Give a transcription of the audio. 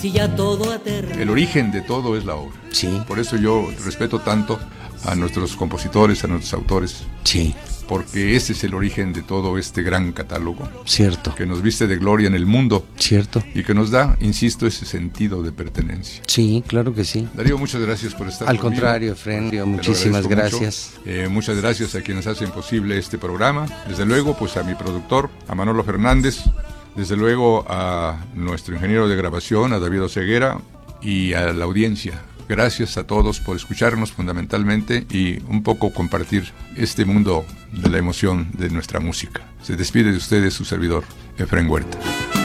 si ya todo aterra. El origen de todo es la obra. Sí. Por eso yo respeto tanto a nuestros compositores, a nuestros autores. Sí. Porque ese es el origen de todo este gran catálogo. Cierto. Que nos viste de gloria en el mundo. Cierto. Y que nos da, insisto, ese sentido de pertenencia. Sí, claro que sí. Darío, muchas gracias por estar Al conmigo. contrario, Efren, muchísimas gracias. Mucho. Muchas gracias a quienes hacen posible este programa. Desde luego, pues a mi productor, a Manolo Fernández. Desde luego a nuestro ingeniero de grabación, a David Oseguera, y a la audiencia. Gracias a todos por escucharnos fundamentalmente y un poco compartir este mundo de la emoción de nuestra música. Se despide de ustedes su servidor, Efren Huerta.